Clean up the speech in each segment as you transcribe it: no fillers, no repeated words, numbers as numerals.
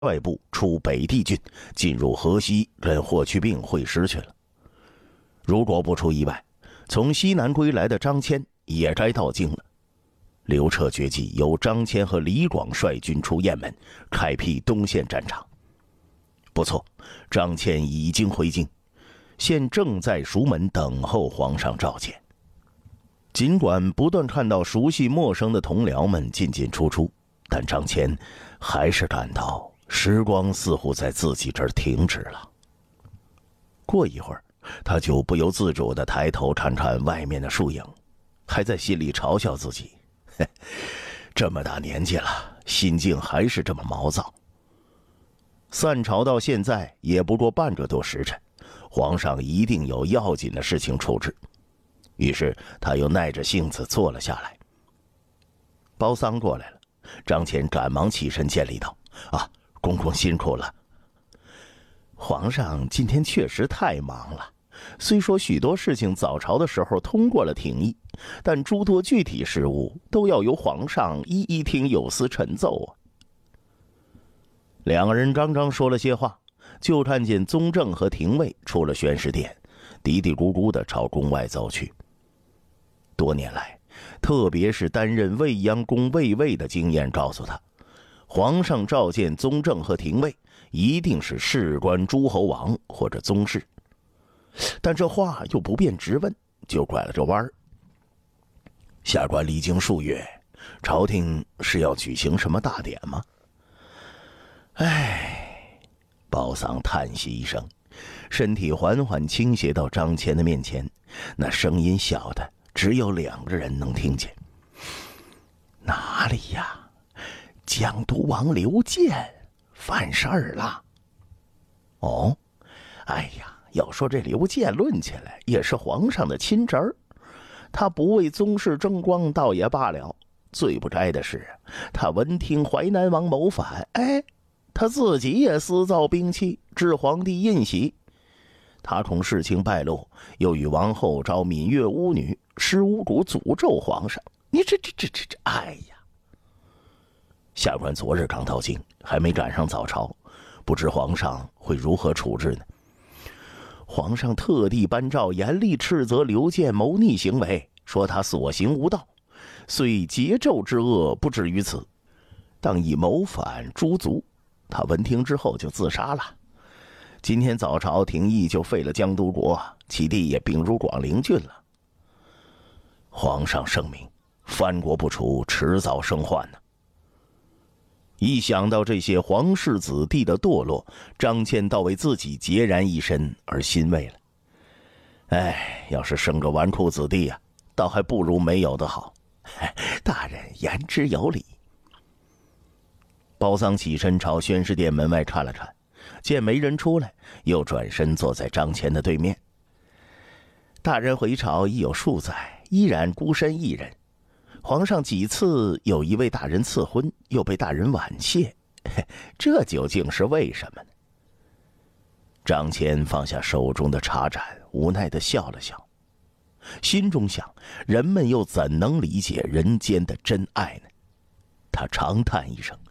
外部出北地郡，进入河西跟霍去病会师去了。如果不出意外，从西南归来的张骞也该到京了。刘彻决计由张骞和李广率军出雁门，开辟东线战场。不错，张骞已经回京，现正在蜀门等候皇上召见。尽管不断看到熟悉陌生的同僚们进进出出，但张骞还是感到时光似乎在自己这儿停止了。过一会儿，他就不由自主地抬头看看外面的树影，还在心里嘲笑自己，这么大年纪了，心境还是这么毛躁。散朝到现在也不过半个多时辰，皇上一定有要紧的事情处置。于是他又耐着性子坐了下来。包桑过来了，张骞赶忙起身见礼道：“啊，公公辛苦了。皇上今天确实太忙了，虽说许多事情早朝的时候通过了廷议，但诸多具体事务都要由皇上一一听有司陈奏啊。”两个人刚刚说了些话，就看见宗正和廷尉出了宣誓殿，嘀嘀咕咕地朝宫外走去。多年来，特别是担任未央宫卫尉的经验告诉他，皇上召见宗正和廷尉，一定是事关诸侯王或者宗室。但这话又不便直问，就拐了个弯儿。下官离京数月，朝廷是要举行什么大典吗？唉，包桑叹息一声，身体缓缓倾斜到张骞的面前，那声音小的只有2个人能听见。哪里呀？江都王刘建犯事儿了。哦，哎呀，要说这刘建论起来也是皇上的亲侄儿，他不为宗室争光倒也罢了，最不该的是他闻听淮南王谋反，他自己也私造兵器，致皇帝印玺。他恐事情败露，又与王后招闽越巫女，施巫蛊诅咒皇上。你这，哎呀！下官昨日刚到京，还没赶上早朝，不知皇上会如何处置呢？皇上特地颁诏严厉斥责刘建谋逆行为，说他所行无道，虽桀纣之恶不至于此，当以谋反诛族。他闻听之后就自杀了。今天早朝廷议就废了江都国，其地也并入广陵郡了。皇上圣明，藩国不除，迟早生患呢。一想到这些皇室子弟的堕落，张骞倒为自己孑然一身而欣慰了。要是生个纨绔子弟啊，倒还不如没有的好。大人言之有理。包桑起身朝宣誓殿门外看了看，见没人出来，又转身坐在张骞的对面。大人回朝已有数载，依然孤身一人。皇上几次有意为大人赐婚，又被大人婉谢，这究竟是为什么呢？张骞放下手中的茶盏，无奈地笑了笑，心中想：人们又怎能理解人间的真爱呢？他长叹一声：“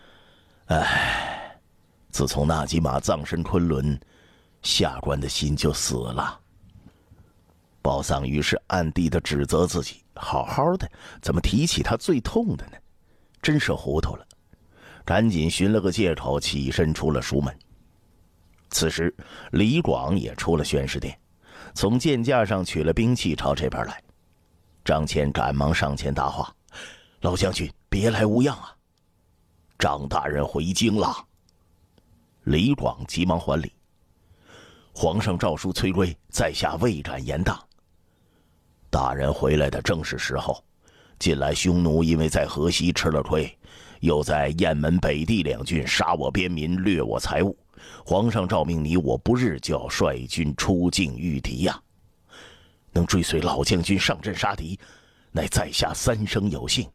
自从纳吉玛葬身昆仑，下官的心就死了。”包桑于是暗地的指责自己，好好的怎么提起他最痛的呢？真是糊涂了。赶紧寻了个借口起身出了书门。此时李广也出了宣誓殿，从剑架上取了兵器朝这边来。张骞赶忙上前答话：“老将军别来无恙啊！”张大人回京了。李广急忙还礼：“皇上诏书催归，在下未敢言当。”大人回来的正是时候，近来匈奴因为在河西吃了亏，又在雁门北地2郡杀我边民，掠我财物。皇上诏命你我不日就要率军出境御敌呀！能追随老将军上阵杀敌，乃在下3生有幸。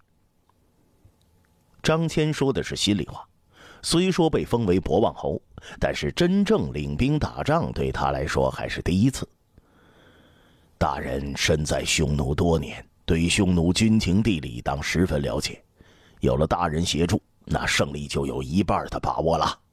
张骞说的是心里话，虽说被封为博望侯，但是真正领兵打仗对他来说还是第一次。大人身在匈奴多年，对匈奴军情地理当十分了解，有了大人协助， 那胜利就有一半的把握了。